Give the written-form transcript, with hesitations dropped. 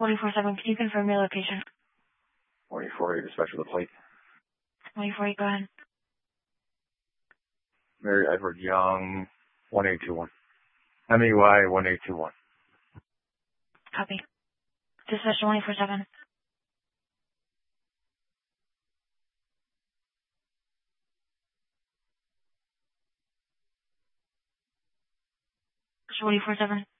44-7, can you confirm your location? 44, dispatch of the plate. 24-8, go ahead. Mary Edward Young, 1821. MEY 1821. Copy. Dispatch 24-7. 24-7.